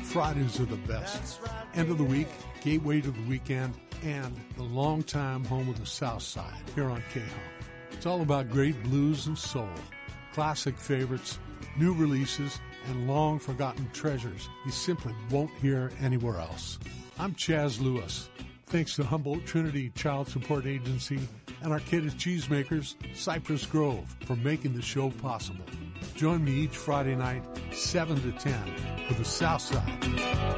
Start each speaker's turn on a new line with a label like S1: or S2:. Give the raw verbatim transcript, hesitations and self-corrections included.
S1: Fridays are the best. End of the week, gateway to the weekend, and the longtime home of the South Side here on K H O M. It's all about great blues and soul, classic favorites, new releases, and long-forgotten treasures you simply won't hear anywhere else. I'm Chaz Lewis. Thanks to Humboldt Trinity Child Support Agency and Arcata Cheesemakers, Cypress Grove, for making the show possible. Join me each Friday night, seven to ten, for the South Side.